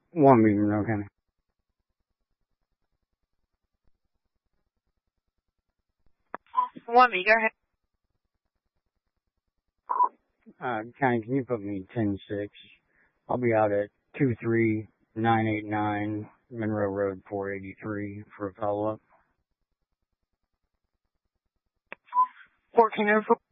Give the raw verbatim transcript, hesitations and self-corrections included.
One meeting, Monroe County. One meeting, go ahead. Uh, County, can you put me ten six? I'll be out at two three nine eight nine Monroe Road four eighty-three for a follow-up. fourteen oh four.